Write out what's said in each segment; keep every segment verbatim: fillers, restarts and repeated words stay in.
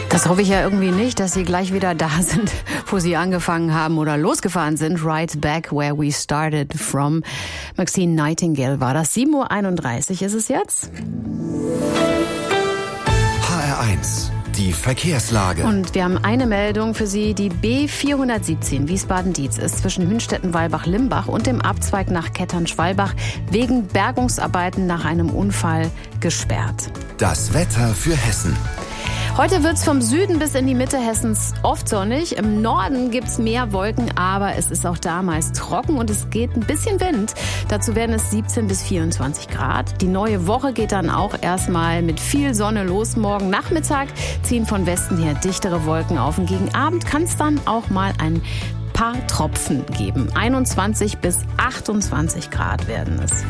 Das hoffe ich ja irgendwie nicht, dass Sie gleich wieder da sind, wo Sie angefangen haben oder losgefahren sind. Right back where we started from. Maxine Nightingale war das. sieben Uhr einunddreißig ist es jetzt. H R eins, die Verkehrslage. Und wir haben eine Meldung für Sie. Die B vierhundertsiebzehn Wiesbaden-Dietz ist zwischen Hünstetten-Walbach-Limbach und dem Abzweig nach Kettern-Schwalbach wegen Bergungsarbeiten nach einem Unfall gesperrt. Das Wetter für Hessen. Heute wird's vom Süden bis in die Mitte Hessens oft sonnig. Im Norden gibt's mehr Wolken, aber es ist auch da meist trocken und es geht ein bisschen Wind. Dazu werden es siebzehn bis vierundzwanzig Grad. Die neue Woche geht dann auch erstmal mit viel Sonne los. Morgen Nachmittag ziehen von Westen her dichtere Wolken auf und gegen Abend kann es dann auch mal ein paar Tropfen geben. einundzwanzig bis achtundzwanzig Grad werden es.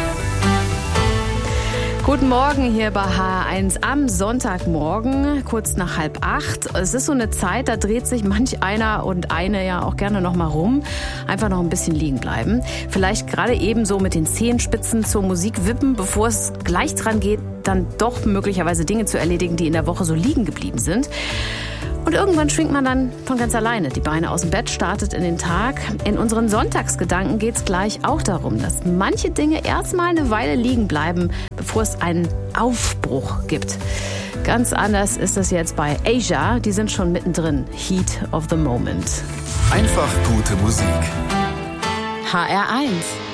Guten Morgen hier bei H R eins am Sonntagmorgen, kurz nach halb acht. Es ist so eine Zeit, da dreht sich manch einer und eine ja auch gerne noch mal rum. Einfach noch ein bisschen liegen bleiben. Vielleicht gerade eben so mit den Zehenspitzen zur Musik wippen, bevor es gleich dran geht, dann doch möglicherweise Dinge zu erledigen, die in der Woche so liegen geblieben sind. Und irgendwann schwingt man dann von ganz alleine die Beine aus dem Bett, startet in den Tag. In unseren Sonntagsgedanken geht es gleich auch darum, dass manche Dinge erstmal eine Weile liegen bleiben, bevor es einen Aufbruch gibt. Ganz anders ist das jetzt bei Asia. Die sind schon mittendrin. Heat of the Moment. Einfach gute Musik. H R eins.